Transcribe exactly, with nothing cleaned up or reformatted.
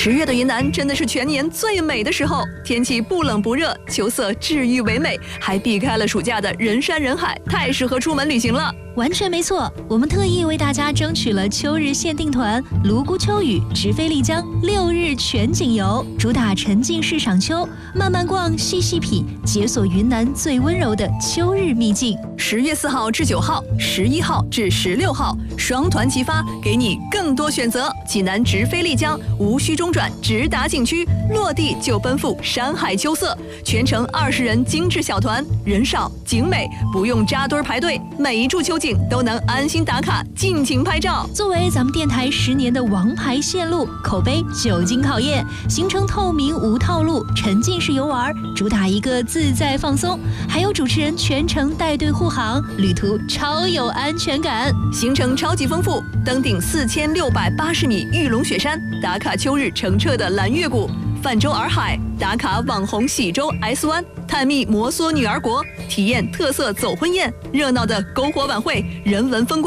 十月的云南真的是全年最美的时候，天气不冷不热，秋色治愈唯美，还避开了暑假的人山人海，太适合出门旅行了。 完全没错，我们特意为大家争取了秋日限定团泸沽秋雨直飞丽江六日全景游，主打沉浸式赏秋，慢慢逛，细细品，解锁云南最温柔的秋日秘境。 十月四号至九号，十一号至十六号，双团齐发，给你更多选择。济南直飞丽江，无需中转，直达景区，落地就奔赴山海秋色，全程二十人精致小团，人少景美，不用扎堆排队，每一处秋景都能安心打卡，尽情拍照。 作为咱们电台十年的王牌线路，口碑久经考验，行程透明无套路，沉浸式游玩，主打一个自在放松，还有主持人全程带队护航，旅途超有安全感。 行程超级丰富，登顶四千六百八十米玉龙雪山，打卡秋日澄澈的蓝月谷，泛舟洱海，打卡网红喜洲 S 湾，探秘摩梭女儿国，体验特色走婚宴，热闹的篝火晚会，人文风光。